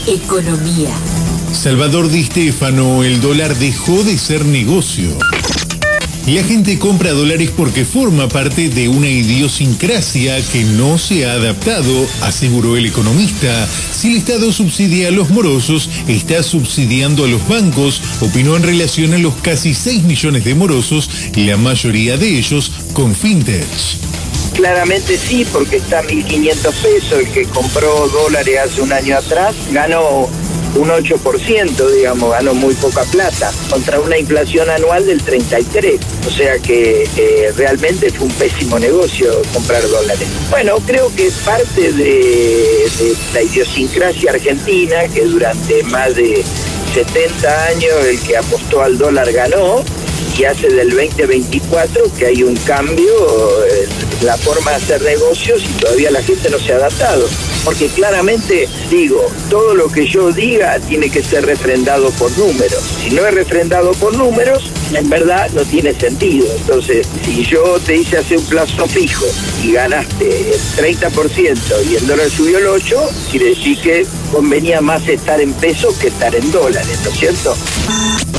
Economía. Salvador Di Stéfano, el dólar dejó de ser negocio. La gente compra dólares porque forma parte de una idiosincrasia que no se ha adaptado, aseguró el economista. Si el Estado subsidia a los morosos, está subsidiando a los bancos, opinó en relación a los casi 6 millones de morosos, la mayoría de ellos con fintech. Claramente sí, porque está a 1.500 pesos. El que compró dólares hace un año atrás ganó un 8%, digamos, ganó muy poca plata, contra una inflación anual del 33%. O sea que realmente fue un pésimo negocio comprar dólares. Bueno, creo que es parte de la idiosincrasia argentina, que durante más de 70 años el que apostó al dólar ganó, y hace del 2024 que hay un cambio en la forma de hacer negocios y todavía la gente no se ha adaptado. Porque claramente, digo, todo lo que yo diga tiene que ser refrendado por números. Si no es refrendado por números, en verdad no tiene sentido. Entonces, si yo te hice hacer un plazo fijo y ganaste el 30% y el dólar subió el 8%, quiere decir que convenía más estar en pesos que estar en dólares, ¿no es cierto?